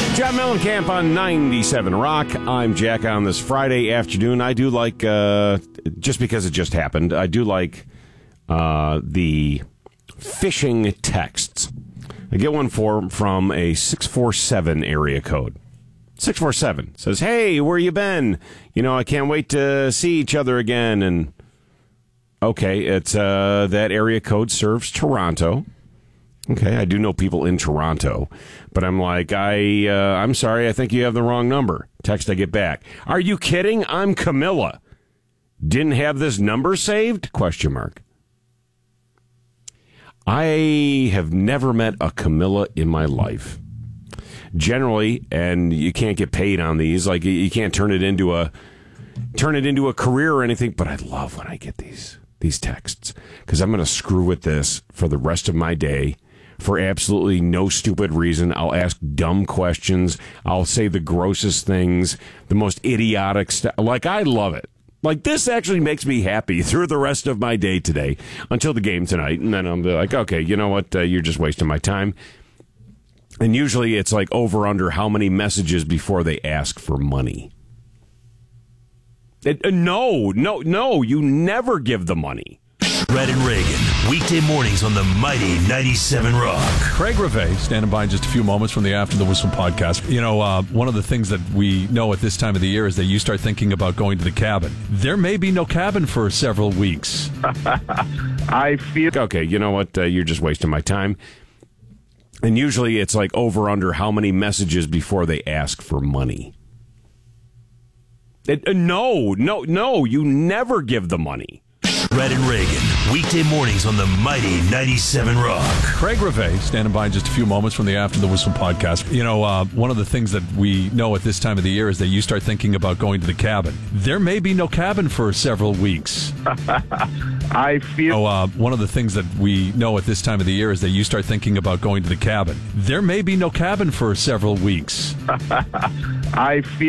John Mellencamp on 97 Rock. I'm Jack on this Friday afternoon. I do like, just because it just happened, I do like the phishing texts. I get one from a 647 area code. 647 says, "Hey, where you been? You know, I can't wait to see each other again." And okay, it's that area code serves Toronto. Okay, I do know people in Toronto, but I'm like, I'm sorry, I think you have the wrong number. Text I get back. Are you kidding? I'm Camilla. Didn't have this number saved? Question mark. I have never met a Camilla in my life. Generally, and you can't get paid on these, like you can't turn it into a career or anything, but I love when I get these texts because I'm going to screw with this for the rest of my day. For absolutely no stupid reason. I'll ask dumb questions. I'll say the grossest things, the most idiotic stuff. Like, I love it. Like, this actually makes me happy through the rest of my day today until the game tonight. And then I'm like, okay, you know what? You're just wasting my time. And usually it's like over under how many messages before they ask for money. No, you never give the money. Red and Reagan, weekday mornings on the mighty 97 Rock. Craig Reve, standing by in just a few moments from the After the Whistle podcast. You know, one of the things that we know at this time of the year is that you start thinking about going to the cabin. There may be no cabin for several weeks. I feel... Okay, you know what? You're just wasting my time. And usually it's like over under how many messages before they ask for money. No, you never give the money. Red and Reagan, weekday mornings on the mighty 97 Rock. Craig Reve, standing by in just a few moments from the After the Whistle podcast. You know, one of the things that we know at this time of the year is that you start thinking about going to the cabin. There may be no cabin for several weeks. I feel... one of the things that we know at this time of the year is that you start thinking about going to the cabin. There may be no cabin for several weeks. I feel...